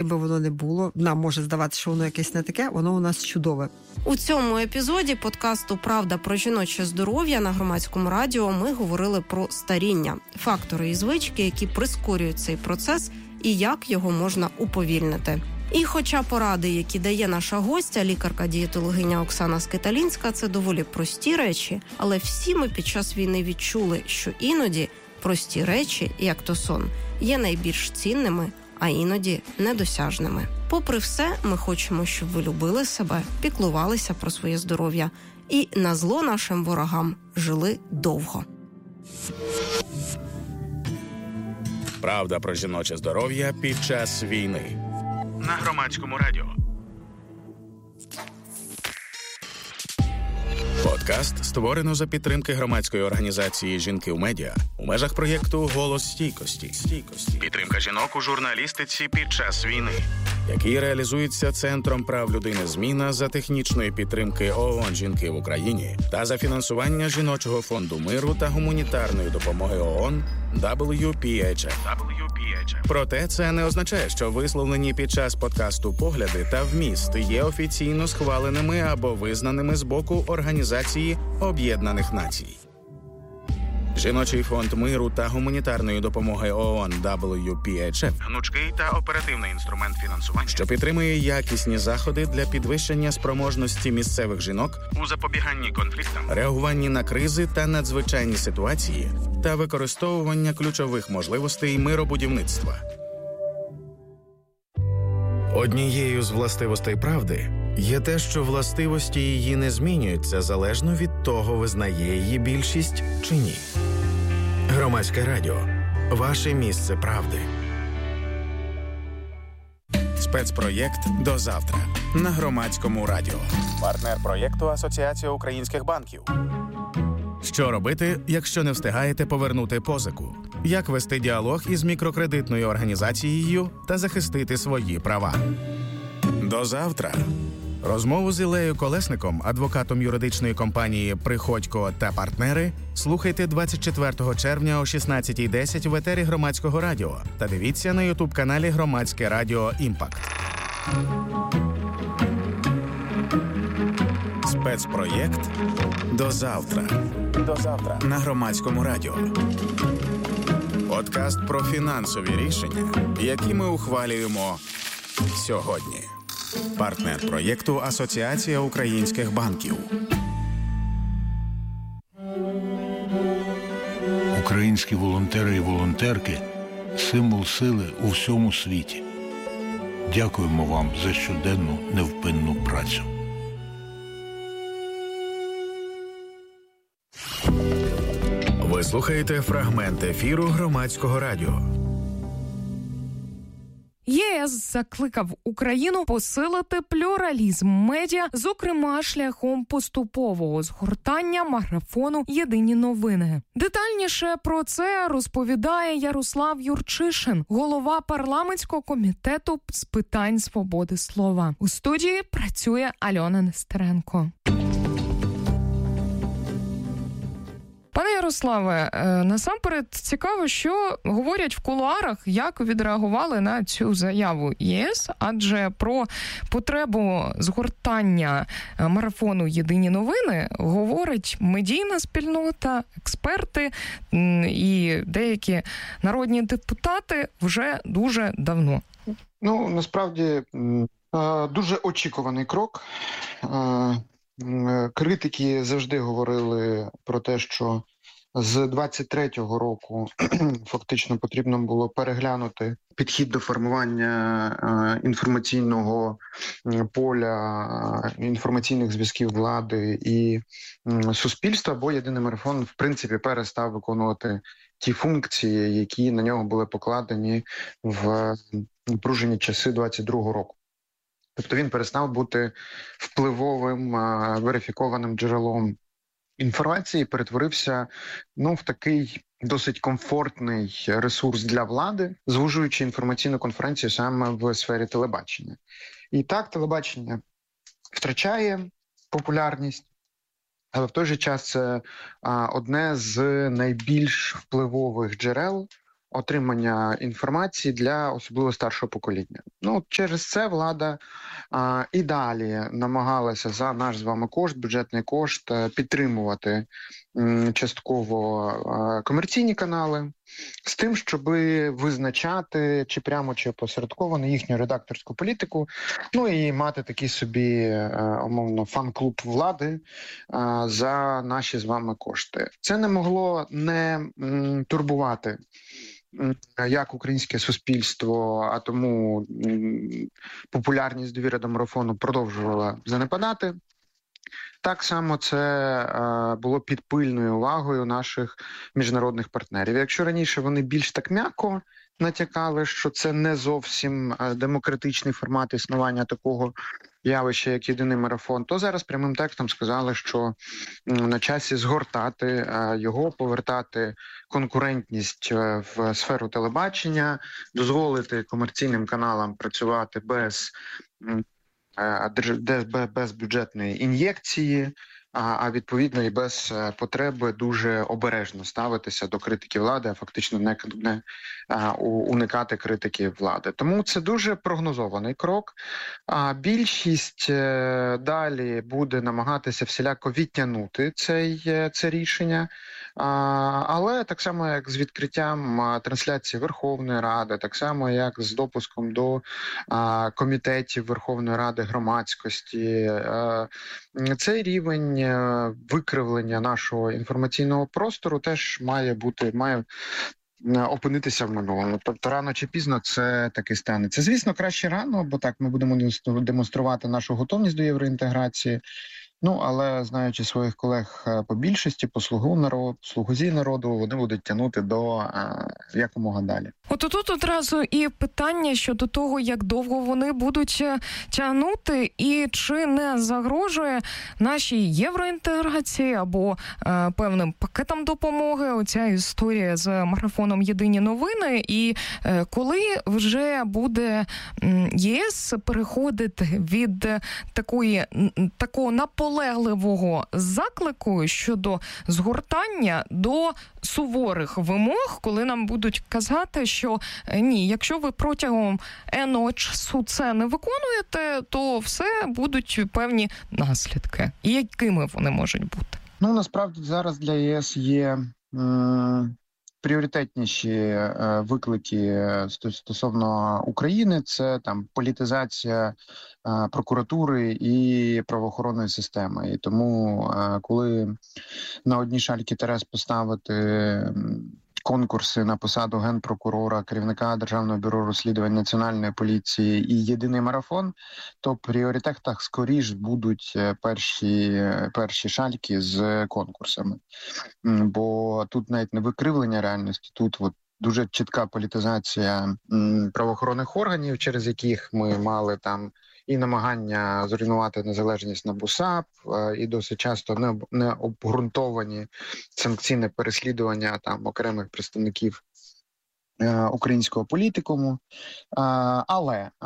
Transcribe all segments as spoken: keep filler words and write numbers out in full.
би воно не було, нам може здаватися, що воно якесь не таке, воно у нас чудове. У цьому епізоді подкасту «Правда про жіноче здоров'я» на Громадському радіо ми говорили про старіння, фактори і звички, які прискорюють цей процес і як його можна уповільнити. І хоча поради, які дає наша гостя, лікарка-дієтологиня Оксана Скиталінська, це доволі прості речі, але всі ми під час війни відчули, що іноді прості речі, як то сон, є найбільш цінними, а іноді недосяжними. Попри все, ми хочемо, щоб ви любили себе, піклувалися про своє здоров'я і на зло нашим ворогам жили довго. Правда про жіноче здоров'я під час війни. На Громадському радіо. Подкаст створено за підтримки громадської організації «Жінки в медіа» у межах проєкту «Голос стійкості». Стійкості. Підтримка жінок у журналістиці під час війни, який реалізується Центром прав людини «Зміна» за технічної підтримки ООН «Жінки в Україні» та за фінансування Жіночого фонду миру та гуманітарної допомоги ООН дабл ю пі ейч еф. Проте це не означає, що висловлені під час подкасту погляди та вміст є офіційно схваленими або визнаними з боку Організації Об'єднаних Націй. Жіночий фонд миру та гуманітарної допомоги ООН дабл ю пі ейч еф – гнучкий та оперативний інструмент фінансування, що підтримує якісні заходи для підвищення спроможності місцевих жінок у запобіганні конфліктам, реагуванні на кризи та надзвичайні ситуації та використовування ключових можливостей миробудівництва. Однією з властивостей правди є те, що властивості її не змінюються залежно від того, визнає її більшість чи ні. Громадське радіо. Ваше місце правди. Спецпроєкт «До завтра» на Громадському радіо. Партнер проєкту Асоціація українських банків. Що робити, якщо не встигаєте повернути позику? Як вести діалог із мікрокредитною організацією та захистити свої права? До завтра. Розмову з Іллею Колесником, адвокатом юридичної компанії «Приходько та партнери», слухайте двадцять четвертого червня о шістнадцятій десять в етері Громадського радіо та дивіться на ютуб-каналі Громадське радіо «Імпакт». Спецпроєкт «До завтра». До завтра на Громадському радіо. Подкаст про фінансові рішення, які ми ухвалюємо сьогодні. Партнер проєкту Асоціація українських банків. Українські волонтери і волонтерки – символ сили у всьому світі. Дякуємо вам за щоденну невпинну працю. Ви слухаєте фрагмент ефіру Громадського радіо. ЄС закликав Україну посилити плюралізм медіа, зокрема шляхом поступового згортання марафону «Єдині новини». Детальніше про це розповідає Ярослав Юрчишин, голова парламентського комітету з питань свободи слова. У студії працює Альона Нестеренко. Пане Ярославе, насамперед цікаво, що говорять в кулуарах, як відреагували на цю заяву ЄС, адже про потребу згортання марафону «Єдині новини» говорить медійна спільнота, експерти і деякі народні депутати вже дуже давно. Ну, насправді, дуже очікуваний крок. Критики завжди говорили про те, що з двадцять третього року фактично потрібно було переглянути підхід до формування інформаційного поля, інформаційних зв'язків влади і суспільства, бо «Єдиний марафон» в принципі перестав виконувати ті функції, які на нього були покладені в напружені часи двадцять другого року. Тобто він перестав бути впливовим, верифікованим джерелом інформації, перетворився ну, в такий досить комфортний ресурс для влади, звужуючи інформаційну конференцію саме в сфері телебачення. І так, телебачення втрачає популярність, але в той же час це одне з найбільш впливових джерел отримання інформації для особливо старшого покоління. Ну, через це влада а, і далі намагалася за наш з вами кошт, бюджетний кошт, підтримувати м, частково а, комерційні канали з тим, щоб визначати чи прямо, чи опосередковано їхню редакторську політику, ну і мати такий собі, а, умовно, фан-клуб влади а, за наші з вами кошти. Це не могло не м, турбувати як українське суспільство, а тому популярність довіри до марафону продовжувала занепадати. Так само це е, було під пильною увагою наших міжнародних партнерів. Якщо раніше вони більш так м'яко натякали, що це не зовсім демократичний формат існування такого явища, як єдиний марафон, то зараз прямим текстом сказали, що на часі згортати його, повертати конкурентність в сферу телебачення, дозволити комерційним каналам працювати без, без бюджетної ін'єкції, а відповідно і без потреби дуже обережно ставитися до критики влади, а фактично не, не а, уникати критики влади. Тому це дуже прогнозований крок. А більшість е, далі буде намагатися всіляко відтягнути цей, це рішення. А, але так само, як з відкриттям а, трансляції Верховної Ради, так само, як з допуском до а, комітетів Верховної Ради громадськості, а, цей рівень викривлення нашого інформаційного простору теж має бути, має опинитися в минулому. Тобто рано чи пізно це таки станеться. Звісно, краще рано, бо так ми будемо демонструвати нашу готовність до євроінтеграції. Ну, але знаючи своїх колег по більшості, по слугу народу, слугузі народу, вони будуть тягнути до а, якомога далі. От тут одразу і питання щодо того, як довго вони будуть тягнути, і чи не загрожує нашій євроінтеграції або е, певним пакетам допомоги оця історія з марафоном «Єдині новини», і е, коли вже буде м, ЄС переходити від такої, такого наполегливого заклику щодо згортання до суворих вимог, коли нам будуть казати, що ні, якщо ви протягом енного часу це не виконуєте, то все будуть певні наслідки. І якими вони можуть бути? Ну, насправді зараз для ЄС є м- пріоритетніші е- виклики стосовно України. Це там політизація е- прокуратури і правоохоронної системи. І тому, е- коли на одні шальки терез поставити конкурси на посаду генпрокурора, керівника Державного бюро розслідувань Національної поліції і єдиний марафон, то в пріоритетах скоріш будуть перші, перші шальки з конкурсами. Бо тут навіть не викривлення реальності, тут от дуже чітка політизація правоохоронних органів, через яких ми мали там і намагання зруйнувати незалежність НАБУ САП, і досить часто необґрунтовані санкційне переслідування там окремих представників е, українського політикуму. Е, але е,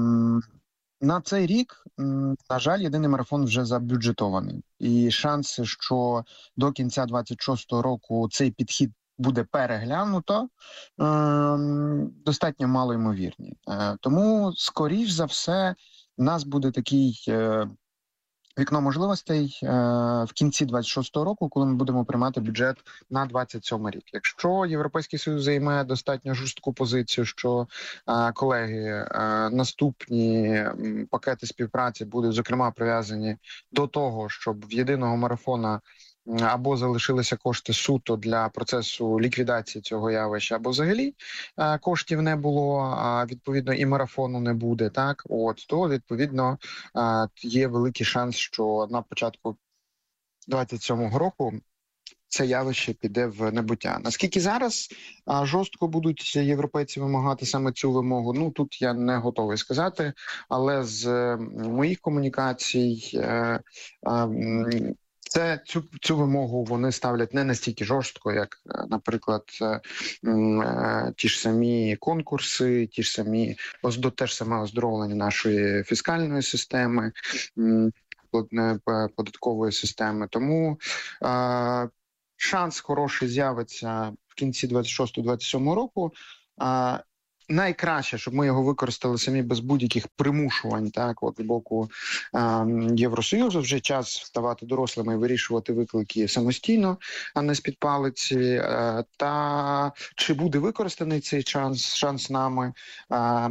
на цей рік, е, на жаль, єдиний марафон вже забюджетований. І шанси, що до кінця двадцять шостого року цей підхід буде переглянуто, е, достатньо малоймовірні. Е, тому, скоріш за все, у нас буде такий е, вікно можливостей е, в кінці двадцять шостого року, коли ми будемо приймати бюджет на двадцять сьомий рік. Якщо Європейський Союз займе достатньо жорстку позицію, що е, колеги, е, наступні м, пакети співпраці будуть, зокрема, прив'язані до того, щоб в єдиного марафона або залишилися кошти суто для процесу ліквідації цього явища, або взагалі а, коштів не було, а відповідно і марафону не буде, так, от, то відповідно а, є великий шанс, що на початку двадцять сьомого року це явище піде в небуття. Наскільки зараз а, жорстко будуть європейці вимагати саме цю вимогу, ну тут я не готовий сказати, але з е, моїх комунікацій е, е, Це цю цю вимогу вони ставлять не настільки жорстко, як, наприклад, ті ж самі конкурси, ті ж самі до теж саме оздоровлення нашої фіскальної системи, податкової системи. Тому шанс хороший з'явиться в кінці двадцять шостого двадцять сьомого року. А, найкраще, щоб ми його використали самі без будь-яких примушувань, так, от з боку а, Євросоюзу. Вже час ставати дорослими і вирішувати виклики самостійно, а не з-під палиці. А, та чи буде використаний цей шанс, шанс нами? А,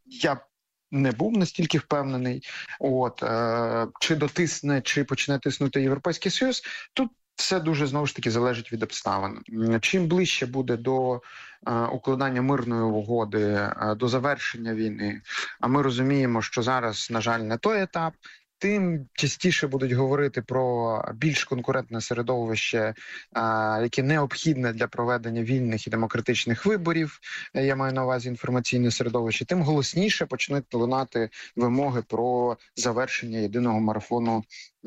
я не був настільки впевнений. От е, чи дотисне, чи почне тиснути Європейський Союз, тут все дуже, знову ж таки, залежить від обставин. Чим ближче буде до е, укладання мирної угоди, е, до завершення війни, а ми розуміємо, що зараз, на жаль, не той етап, тим частіше будуть говорити про більш конкурентне середовище, а, яке необхідне для проведення вільних і демократичних виборів, я маю на увазі інформаційне середовище, тим голосніше почнуть лунати вимоги про завершення єдиного марафону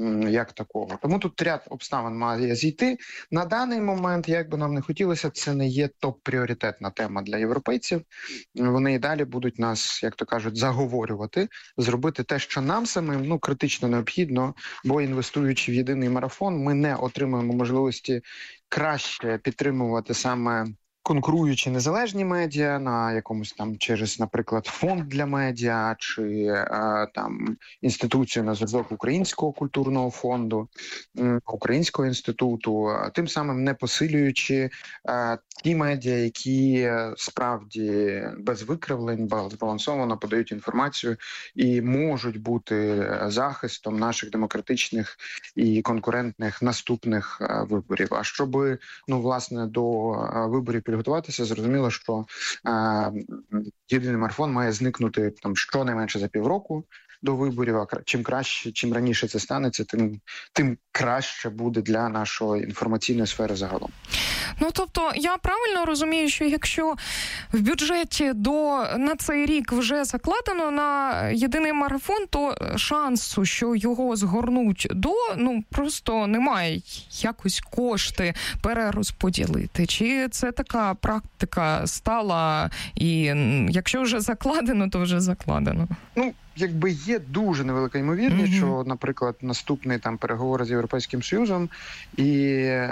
як такого. Тому тут ряд обставин має зійти. На даний момент, як би нам не хотілося, це не є топ-пріоритетна тема для європейців. Вони і далі будуть нас, як то кажуть, заговорювати, зробити те, що нам самим, ну, критично необхідно, бо інвестуючи в єдиний марафон, ми не отримуємо можливості краще підтримувати саме конкуруючи незалежні медіа на якомусь там через, наприклад, фонд для медіа чи а, там інституцію на зразок Українського культурного фонду, Українського інституту, тим самим не посилюючи а, ті медіа, які справді без викривлень, збалансовано подають інформацію і можуть бути захистом наших демократичних і конкурентних наступних а, виборів. А щоб, ну, власне, до а, виборів підготуватися, зрозуміло, що е, єдиний марафон має зникнути там щонайменше за півроку до виборів. А чим краще, чим раніше це станеться, тим, тим краще буде для нашої інформаційної сфери загалом. Ну, тобто, я правильно розумію, що якщо в бюджеті до на цей рік вже закладено на єдиний марафон, то шансу, що його згорнуть до, ну, просто немає якось кошти перерозподілити. Чи це така практика стала, і якщо вже закладено, то вже закладено? Ну, якби є дуже невелика ймовірність, mm-hmm. що, наприклад, наступний там переговори з Європейським Союзом і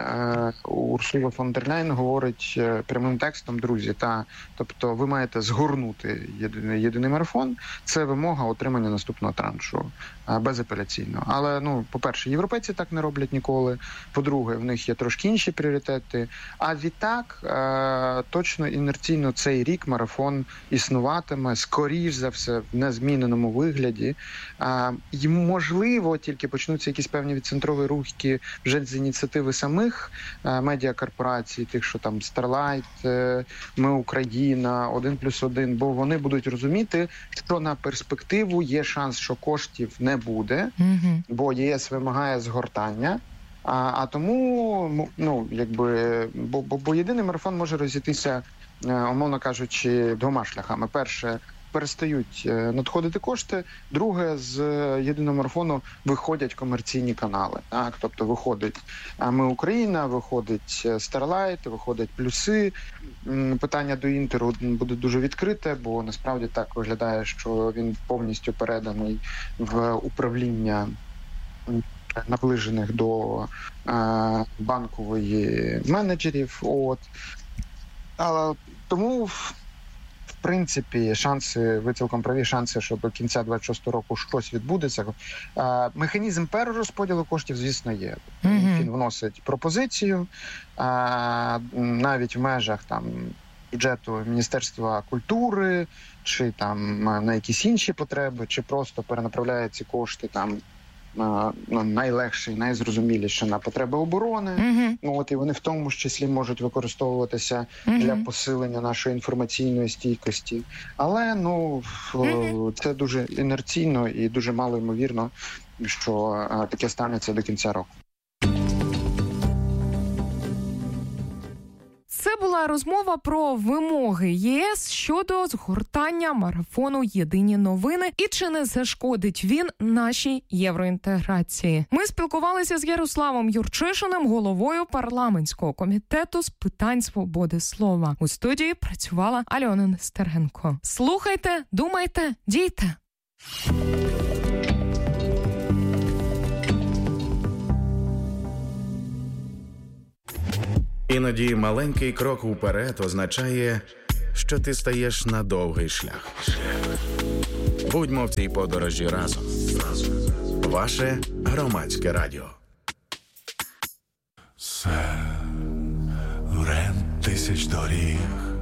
е, Урсула фон дер Ляйн говорить е, прямим текстом: друзі, та, тобто ви маєте згорнути єдиний, єдиний марафон, це вимога отримання наступного траншу, е, безапеляційно. Але, ну, по-перше, європейці так не роблять ніколи, по-друге, в них є трошки інші пріоритети, а відтак е, точно інерційно цей рік марафон існуватиме, скоріш за все, в незміненому вигляді. А, і, можливо, тільки почнуться якісь певні відцентрові рухи вже з ініціативи самих а, медіакорпорацій, тих, що там Starlight, Ми Україна, один плюс один, бо вони будуть розуміти, що на перспективу є шанс, що коштів не буде, mm-hmm. бо ЄС вимагає згортання. А, а тому, ну, якби, бо, бо, бо єдиний марафон може розійтися, умовно кажучи, двома шляхами. Перше, перестають надходити кошти. Друге, з єдиного марафону виходять комерційні канали. Так? Тобто виходить Ми Україна, виходить Starlight, виходять плюси. Питання до Інтеру буде дуже відкрите, бо насправді так виглядає, що він повністю переданий в управління наближених до е, банкової менеджерів. От. Але тому, в принципі, шанси, ви цілком праві, шанси, що до кінця двадцять шостого року щось відбудеться. Е, механізм перерозподілу коштів, звісно, є. Mm-hmm. Він вносить пропозицію, е, навіть в межах там бюджету Міністерства культури, чи там на якісь інші потреби, чи просто перенаправляє ці кошти там ну, найлегше і найзрозуміліше на потреби оборони. Uh-huh. Ну, от, і вони в тому числі можуть використовуватися uh-huh. для посилення нашої інформаційної стійкості. Але, ну, uh-huh. це дуже інерційно і дуже мало ймовірно, що а, таке станеться до кінця року. Це була розмова про вимоги ЄС щодо згортання марафону «Єдині новини» і чи не зашкодить він нашій євроінтеграції. Ми спілкувалися з Ярославом Юрчишиним, головою парламентського комітету з питань свободи слова. У студії працювала Альона Нестеренко. Слухайте, думайте, дійте! Іноді маленький крок уперед означає, що ти стаєш на довгий шлях. Будьмо в цій подорожі разом. Ваше Громадське радіо. Сен, тисяч доріг,